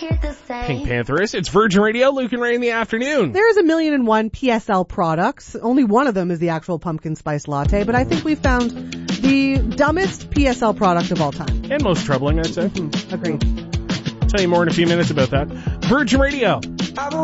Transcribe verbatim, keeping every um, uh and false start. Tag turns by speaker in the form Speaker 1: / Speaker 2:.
Speaker 1: Pink Pantheress. It's Virgin Radio, Luke and Ray in the afternoon.
Speaker 2: There's a million and one P S L products. Only one of them is the actual pumpkin spice latte, but I think we found the dumbest P S L product of all time.
Speaker 1: And most troubling, I'd say.
Speaker 2: Mm-hmm. Agreed.
Speaker 1: Tell you more in a few minutes about that. Virgin Radio.